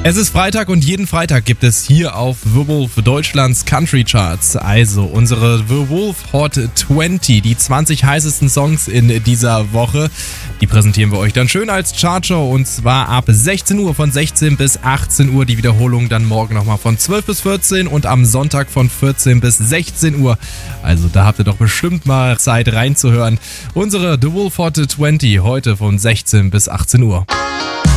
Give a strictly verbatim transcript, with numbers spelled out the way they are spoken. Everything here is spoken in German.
Es ist Freitag und jeden Freitag gibt es hier auf The Wolf Deutschlands Country Charts, also unsere The Wolf Hot zwanzig, die zwanzig heißesten Songs in dieser Woche. Die präsentieren wir euch dann schön als Chartshow und zwar ab sechzehn Uhr, von sechzehn bis achtzehn Uhr, die Wiederholung dann morgen nochmal von zwölf bis vierzehn und am Sonntag von vierzehn bis sechzehn Uhr. Also da habt ihr doch bestimmt mal Zeit reinzuhören. Unsere The Wolf Hot zwanzig heute von sechzehn bis achtzehn Uhr.